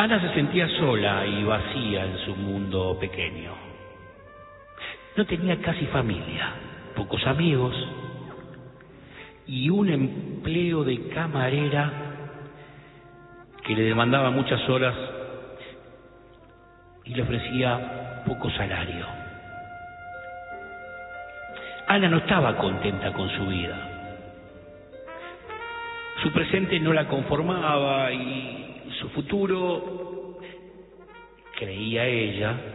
Ana se sentía sola y vacía en su mundo pequeño. No tenía casi familia, pocos amigos y un empleo de camarera que le demandaba muchas horas y le ofrecía poco salario. Ana no estaba contenta con su vida. Su presente no la conformaba y su futuro, creía ella,